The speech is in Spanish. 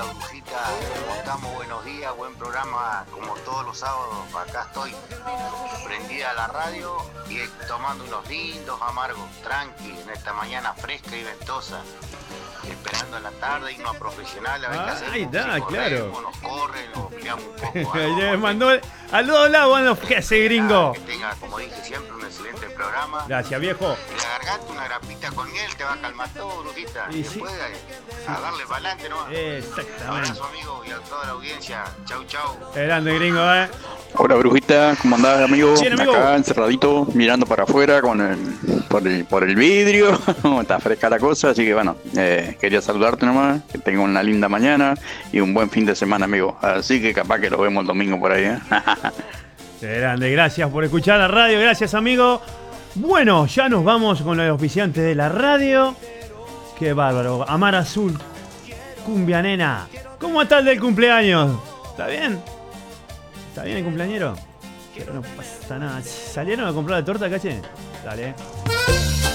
Hola Brujita, ¿cómo estamos? Buenos días, buen programa, como todos los sábados, acá estoy prendida a la radio y tomando unos lindos amargos, tranqui, en esta mañana fresca y ventosa, esperando en la tarde, irnos a profesional a ver qué hacemos, ahí está, si claro. corremos, nos corren, nos peleamos un poco. Le mandó al dos lados, bueno, ¿qué hace, gringo? Que tenga, como dije siempre, un excelente programa. Gracias, viejo. En la garganta una grapita con miel te va a calmar todo, Brujita. Y Y sí. después a darle para adelante, ¿no? Exactamente. Abrazo, amigo, y a toda la audiencia. Chau, chau. Qué grande, gringo, Hola Brujita, ¿cómo andás, amigo? Bien, amigo. Acá encerradito, mirando para afuera por el vidrio. Está fresca la cosa, así que bueno, quería saludarte nomás, que tenga una linda mañana y un buen fin de semana, amigo. Así que capaz que lo vemos el domingo por ahí, Qué grande, gracias por escuchar la radio, gracias, amigo. Bueno, ya nos vamos con los auspiciantes de la radio. Qué bárbaro. Amar Azul, Cumbia Nena. ¿Cómo está el del cumpleaños? ¿Está bien? ¿Está bien el cumpleañero? No pasa nada. ¿Salieron a comprar la torta, caché? Dale.